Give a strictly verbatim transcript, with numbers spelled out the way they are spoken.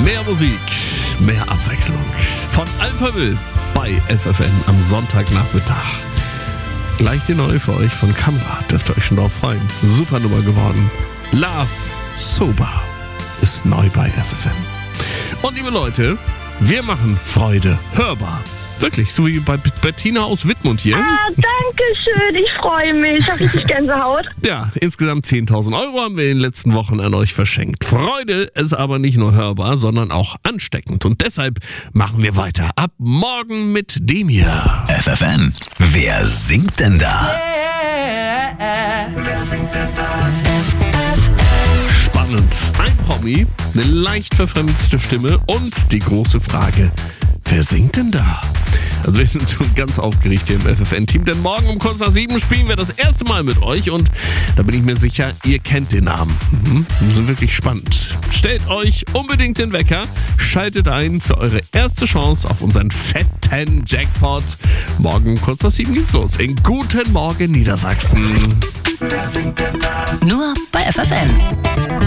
Mehr Musik, mehr Abwechslung. Von Alpha Will bei F F N am Sonntagnachmittag. Gleich die neue für euch von Kamera. Dürft ihr euch schon drauf freuen. Super Nummer geworden. Love Sober ist neu bei F F N. Und liebe Leute, wir machen Freude hörbar. Wirklich, so wie bei Bettina aus Wittmund hier. Ah, danke schön, ich freue mich. Ich habe richtig Gänsehaut. Ja, insgesamt zehntausend Euro haben wir in den letzten Wochen an euch verschenkt. Freude ist aber nicht nur hörbar, sondern auch ansteckend. Und deshalb machen wir weiter. Ab morgen mit dem hier. F F N, wer singt denn da? Wer singt denn da? Spannend. Ein Promi, eine leicht verfremdete Stimme und die große Frage, wer singt denn da? Also wir sind schon ganz aufgeregt hier im F F N-Team, denn morgen um kurz nach sieben spielen wir das erste Mal mit euch und da bin ich mir sicher, ihr kennt den Namen. Mhm. Das ist wirklich spannend. Stellt euch unbedingt den Wecker, schaltet ein für eure erste Chance auf unseren fetten Jackpot. Morgen um kurz nach sieben geht's los in Guten Morgen Niedersachsen. Wer singt denn da? Nur bei F F N.